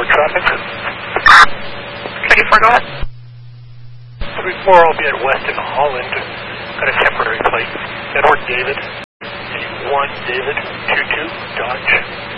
report traffic. 24, go ahead. 34, I'll be at Weston Holland. Got a temporary plate. Edward David, 1 David, 22 Dodge.